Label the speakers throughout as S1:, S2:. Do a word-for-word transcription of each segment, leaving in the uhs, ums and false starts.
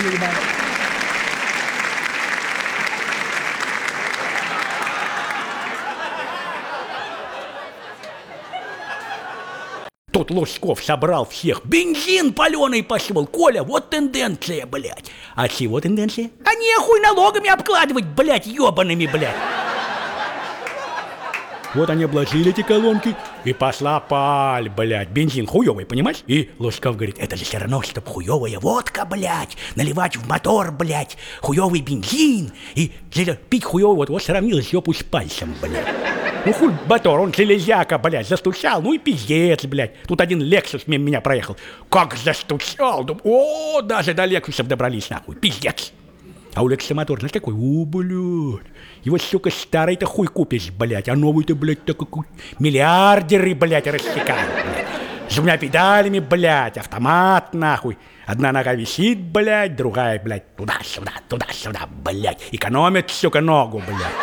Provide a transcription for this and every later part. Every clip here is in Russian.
S1: ебать. Тут Лужков собрал всех. Бензин паленый пошел. Коля, вот тенденция, блядь. А чего тенденция? А нехуй налогами обкладывать, блядь, ебаными, блядь. Вот они обложили эти колонки, и пошла паль, блядь. Бензин хуёвый, понимаешь? И Лужков говорит, это же все равно, чтоб хуёвая водка, блядь, наливать в мотор, блядь, хуёвый бензин. И пить хуёвый, вот, вот сравнил жопу с пальцем, блядь. Ну хуй мотор, он железяка, блядь, застучал, ну и пиздец, блядь. Тут один Лексус мимо меня проехал. Как застучал, думаю, о, даже до Лексусов добрались, нахуй, пиздец. А у Лекса мотор, знаешь, такой, о, блядь, его, сука, старый-то хуй купишь, блядь, а новый-то, блядь, такой, миллиардеры, блядь, рассекают, блядь. С двумя педалями, блядь, автомат, нахуй. Одна нога висит, блядь, другая, блядь, туда-сюда, туда-сюда, блядь. Экономит, сука, ногу, блядь.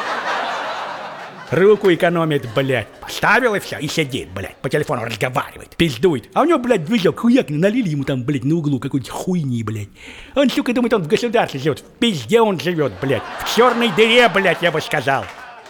S1: Руку экономит, блядь. Поставил и все, и сидит, блядь, по телефону разговаривает, пиздует. А у него, блядь, движок хуяк, налили ему там, блядь, на углу какой-нибудь хуйни, блядь. Он, сука, думает, он в государстве живет, в пизде он живет, блядь. В черной дыре, блядь, я бы сказал.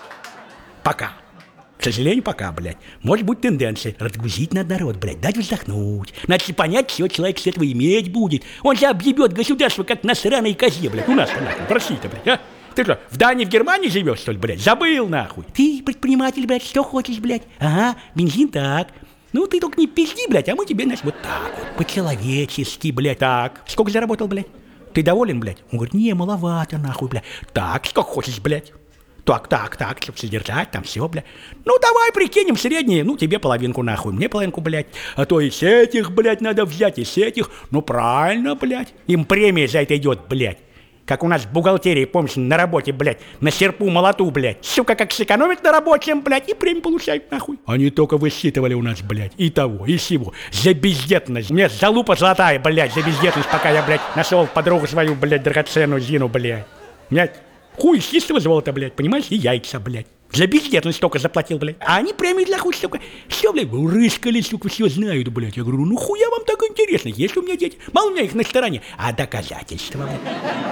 S1: Пока. К сожалению, пока, блядь. Может быть тенденция разгрузить над народ, блядь, дать вздохнуть. Надо понять, что человек с этого иметь будет. Он же объебет государство, как на сраной козе, блядь. У нас-то, нахуй, в России-то, блядь, а? Ты что, в Дании, в Германии живешь, что ли, блядь? Забыл, нахуй. Ты предприниматель, блядь, что хочешь, блядь? Ага, бензин так. Ну, ты только не пизди, блядь, а мы тебе, значит, вот так вот, по-человечески, блядь, так. Сколько заработал, блядь? Ты доволен, блядь? Он говорит, не, маловато, нахуй, блядь. Так, сколько хочешь, блядь? Так, так, так, чтобы содержать, там все, блядь. Ну, давай прикинем средние, ну, тебе половинку, нахуй, мне половинку, блядь. А то и с этих, блядь, надо взять, и с этих. Ну, правильно, блядь. Им премия за это идет, блядь. Как у нас в бухгалтерии, помнишь, на работе, блядь, на серпу молоту, блядь. Сука, как сэкономить на рабочем, блядь, и премию получают, нахуй. Они только высчитывали у нас, блядь, и того, и сего. За бездетность. Мне залупа золотая, блядь, за бездетность, пока я, блядь, нашел подругу свою, блядь, драгоценную Зину, блядь. Меня хуй из чистого золота, блядь, понимаешь, и яйца, блядь. За бездетность столько заплатил, блядь. А они прямо для хуй, сука. Все, блядь, рыскали, сука, все знают, блядь. Я говорю, ну хуя вам так интересно, есть у меня дети? Мало у меня их на стороне. А доказательства, блядь.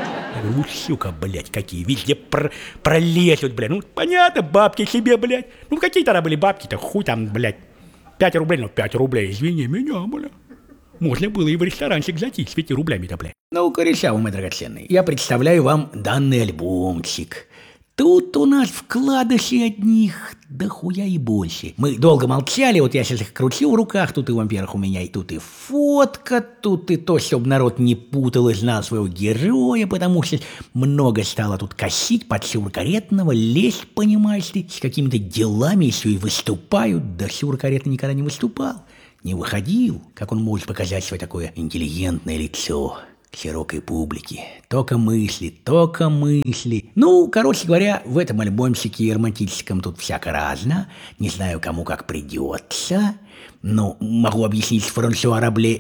S1: Я говорю, ну, сука, блядь, какие, везде пр пролезут, блядь. Ну, понятно, бабки себе, блядь. Ну, какие тогда были бабки-то, хуй там, блядь. Пять рублей, ну, пять рублей, извини меня, блядь. Можно было и в ресторанчик зайти с пяти рублями-то, блядь. Ну, кореша, вы, мои драгоценные, я представляю вам данный альбомчик. Тут у нас вкладыши одних да хуя и больше. Мы долго молчали, вот я сейчас их крутил в руках, тут и во-первых у меня и тут и фотка, тут и то, чтобы народ не путал и знал своего героя, потому что много стало тут косить под Сюр-Каретного, лезть, понимаешь ли, с какими-то делами еще и выступают, да Сюр-Каретный никогда не выступал, не выходил, как он может показать свое такое интеллигентное лицо широкой публике. Только мысли, только мысли. Ну, короче говоря, в этом альбомчике романтическом тут всяко разно. Не знаю, кому как придется. Но могу объяснить с Франсуа Рабле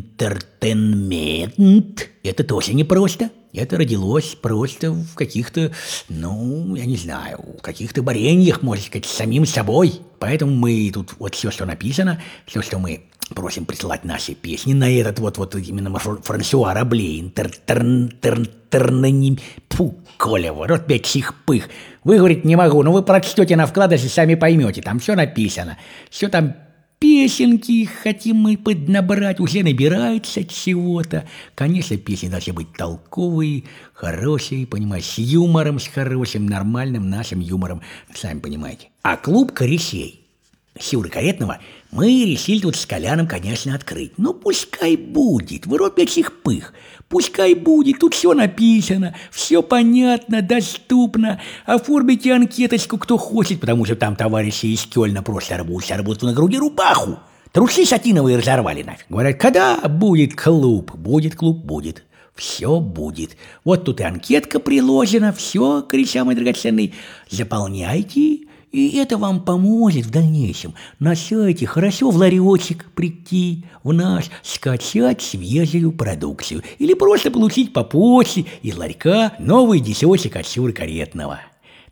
S1: «Интертейнмент». Это тоже непросто. Это родилось просто в каких-то, ну, я не знаю, в каких-то борениях, можно сказать, с самим собой. Поэтому мы тут вот все, что написано, все, что мы просим присылать наши песни на этот вот, вот именно Франсуа Рабле, интертернаним, фу, Коля, вот опять чих-пых. Выговорить не могу, но вы прочтете на вкладыше, сами поймете, там все написано, все там песенки хотим мы поднабрать, уже набирается чего-то. Конечно, песни должны быть толковые, хорошие, понимаете, с юмором, с хорошим, нормальным нашим юмором, сами понимаете. А клуб корешей Сюр-Каретного мы решили тут с Коляном, конечно, открыть. Ну, пускай будет, в рот их пых. Пускай будет, тут все написано, все понятно, доступно. Оформите анкеточку, кто хочет, потому что там товарищи из Кёльна просто рвут, рвут на груди рубаху. Трусы сатиновые разорвали нафиг. Говорят, когда будет клуб? Будет клуб, будет. Все будет. Вот тут и анкетка приложена, все, кореша мои драгоценные, заполняйте. И это вам поможет в дальнейшем на сайте хорошо в ларечек прийти, в наш, скачать свежую продукцию или просто получить по почте из ларька новый десяточек от Сюр-Каретного.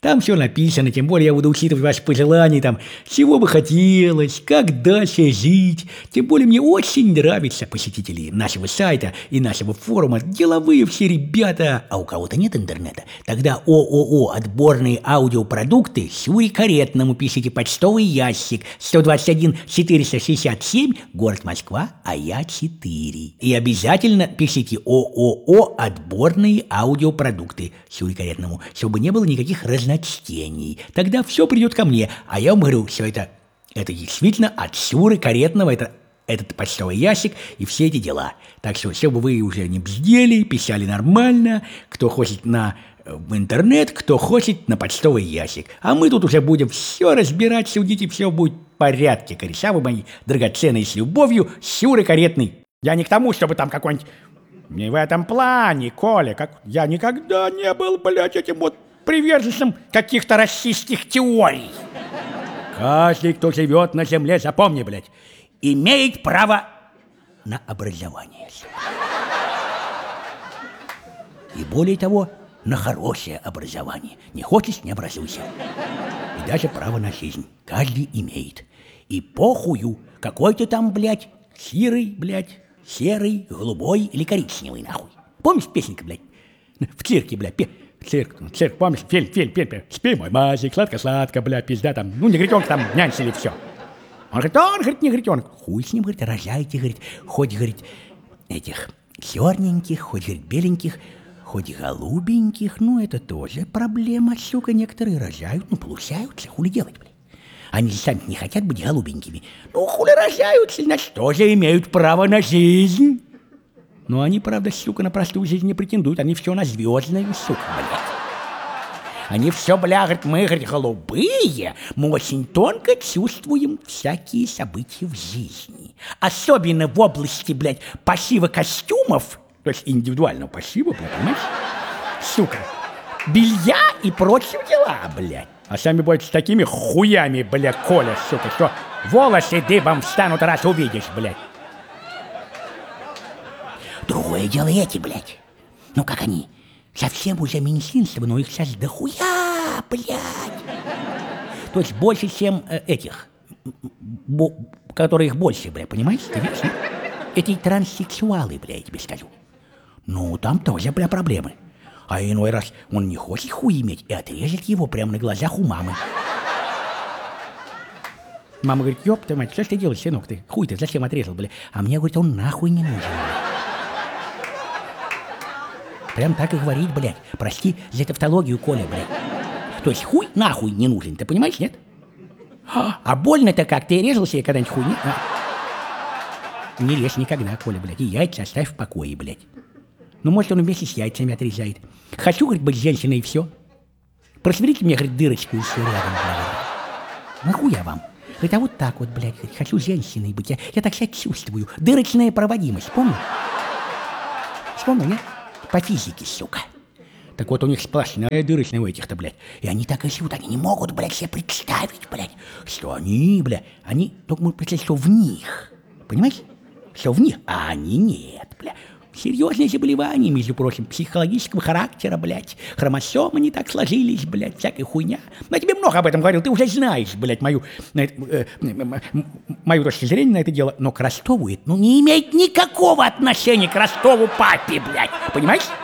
S1: Там все написано, тем более я буду учитывать ваши пожелания, там, чего бы хотелось, как дальше жить. Тем более мне очень нравятся посетители нашего сайта и нашего форума, деловые все ребята. А у кого-то нет интернета? Тогда ООО «Отборные аудиопродукты» Сюре Каретному пишите почтовый ящик сто двадцать один четыреста шестьдесят семь, город Москва, а я четыре. И обязательно пишите ООО «Отборные аудиопродукты» Сюре Каретному, чтобы не было никаких разночтений. Тогда все придет ко мне, а я вам говорю, все это, это действительно от Сюры Каретного, это этот почтовый ящик и все эти дела. Так что, чтобы вы уже не бздели, писали нормально, кто хочет на в интернет, кто хочет на почтовый ящик. А мы тут уже будем все разбирать, судить, и все будет в порядке. Кореша вы мои драгоценные, с любовью, Сюры Каретный. Я не к тому, чтобы там какой-нибудь... Не в этом плане, Коля, как... я никогда не был, блядь, этим вот приверженцем каких-то расистских теорий. Каждый, кто живет на земле, запомни, блядь, имеет право на образование. И более того, на хорошее образование. Не хочешь, не образуйся. И даже право на жизнь каждый имеет. И похую, какой ты там, блядь, серый, блядь, серый, голубой или коричневый, нахуй. Помнишь песенка, блядь? В цирке, блядь, пе... Цирк, цирк, помнишь? Фильм, фильм, фильм, фильм. Спи, мой мазик, сладко-сладко, блядь, пизда там. Ну, негритенка там нянчили, все. Он говорит, он, говорит, негритенок. Хуй с ним, говорит, рожайте, говорит, хоть, говорит, этих черненьких, хоть, говорит, беленьких, хоть голубеньких, ну, это тоже проблема, сука, некоторые рожают, ну, получаются, хули делать, блядь. Они сами не хотят быть голубенькими. Ну, хули рожаются, значит, тоже имеют право на жизнь. Но они, правда, сука, на простую жизнь не претендуют, они все на звездную, сука, блядь. Они все, бля, говорят, мы, говорят, голубые, мы очень тонко чувствуем всякие события в жизни. Особенно в области, блядь, пошива костюмов, то есть индивидуального пошива, блядь, понимаешь? Сука, белья и прочие дела, блядь. А сами будете с такими хуями, блядь, Коля, сука, что волосы дыбом встанут, раз увидишь, блядь. Другое дело эти, блядь. Ну как они? Совсем уже меньшинство, но их сейчас дохуя, блядь. То есть больше, чем э, этих, бо, которых больше, блядь, понимаешь? Ты видишь, нет? Эти транссексуалы, блядь, я тебе скажу. Ну, там тоже, бля, проблемы. А иной раз он не хочет хуй иметь и отрежет его прямо на глазах у мамы. Мама говорит, ёб твою мать, что ж ты делаешь, сынок, ты хуй ты зачем отрезал, бля? А мне, говорит, он нахуй не нужен, бля. Прям так и говорить, блядь. Прости за тавтологию, Коля, блядь. То есть хуй нахуй не нужен, ты понимаешь, нет? А больно-то как, ты резал себе когда-нибудь хуй, нет? А? Не режь никогда, Коля, блядь, и яйца оставь в покое, блядь. Ну, может, он вместе с яйцами отрезает. Хочу, говорит, быть женщиной, и все. Просверите мне, говорит, дырочку еще рядом, блядь. Нахуя вам? Говорит, а вот так вот, блядь, говорит, хочу женщиной быть. Я, я так себя чувствую. Дырочная проводимость, помню? Вспомнил, нет? По физике, сука. Так вот, у них сплошная дырочная у этих-то, блядь. И они так и живут, они не могут, блядь, себе представить, блядь, что они, блядь, они только могут представить, что в них. Понимаешь? Что в них, а они нет, блядь. Серьезные заболевания, между прочим, психологического характера, блядь. Хромосомы не так сложились, блядь, всякая хуйня. Но я тебе много об этом говорил, ты уже знаешь, блядь, мою, э, э, мою точку зрения на это дело. Но к Ростову это, ну, не имеет никакого отношения к Ростову папе, блядь. Понимаешь?